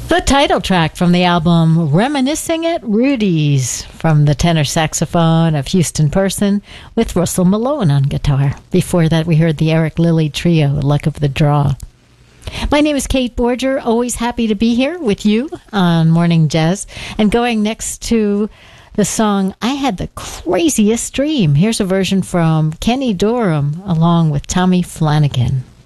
The title track from the album Reminiscing at Rudy's, from the tenor saxophone of Houston Person with Russell Malone on guitar. Before that, we heard the Eric Lilly Trio, Luck of the Draw. My name is Kate Borger, always happy to be here with you on Morning Jazz. And going next to the song I Had the Craziest Dream. Here's a version from Kenny Dorham along with Tommy Flanagan.